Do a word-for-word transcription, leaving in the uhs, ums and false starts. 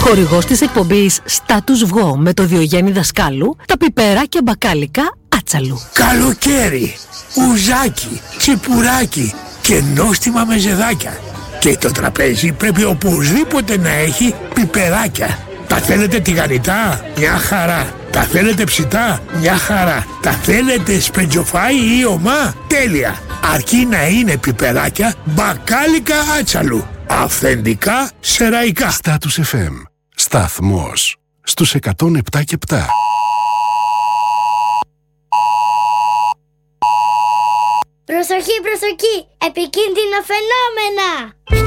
Χορηγός της εκπομπής Status Quo με το Διογέννη Δασκάλου, τα πιπεράκια μπακάλικα Άτσαλου. Καλοκαίρι, ουζάκι, τσιπουράκι και νόστιμα μεζεδάκια. Και το τραπέζι πρέπει οπωσδήποτε να έχει πιπεράκια. Τα θέλετε τηγανιτά? Μια χαρά. Τα θέλετε ψητά? Μια χαρά. Τα θέλετε σπεντζοφάι ή ομά? Τέλεια. Αρκεί να είναι πιπεράκια μπακάλικα Άτσαλου. Αυθεντικά σεραϊκά. Status εφ εμ. Σταθμός στους εκατόν επτά και επτά. Προσοχή, προσοχή! Επικίνδυνα φαινόμενα!